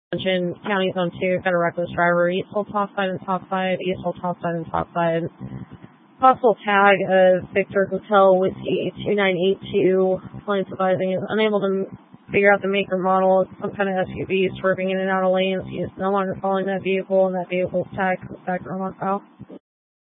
Attention, County Zone 2, got a reckless driver, east hold top side and top side, east hold top side and top side. Possible tag of Victor Hotel Whiskey 2982, client's advising is unable to figure out the make or model. It's some kind of SUV swerving in and out of lanes. He is no longer following that vehicle, and that vehicle's tag comes back to Vermont file.